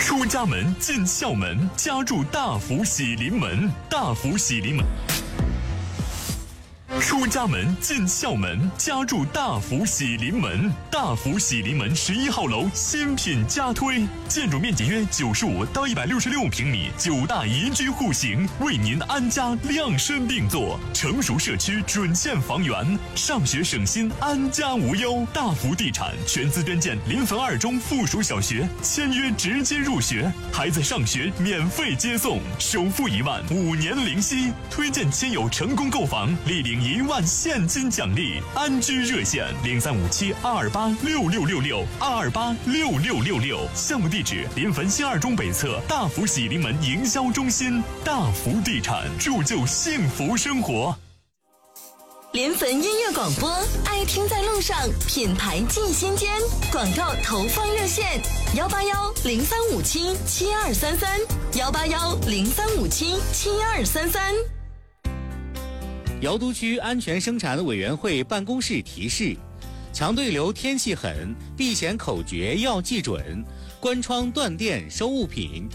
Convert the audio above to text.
出家门进校门，家住大福喜临门。大福喜临门。出家门进校门，家住大福喜临门。大福喜临门11号楼新品加推，建筑面积约95到166平米，9大宜居户型，为您安家量身定做。成熟社区准线房源，上学省心，安家无忧。大福地产全资捐建临汾2中附属小学，签约直接入学，孩子上学免费接送，首付1万，5年零息。推荐亲友成功购房，立领1万现金奖励。安居热线0357-228-6666，228-6666。项目地址：临汾新2中北侧大福喜临门营销中心。大福地产，铸就幸福生活。 临汾音乐广播，爱听在路上，品牌进心间。广告投放热线：181-0357-7233，181-0357-7233。 瑶都区安全生产委员会办公室提示：强对流天气狠，避险口诀要记准，关窗断电收物品。